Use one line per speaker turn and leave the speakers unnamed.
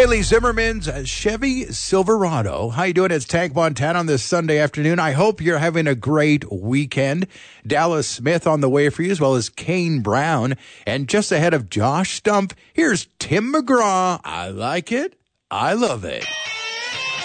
Bailey Zimmerman's Chevy Silverado. How you doing? It's Tank Montana on this Sunday afternoon. I hope you're having a great weekend. Dallas Smith on the way for you, as well as Kane Brown. And just ahead of Josh Stumpf, here's Tim McGraw. I like it. I love it.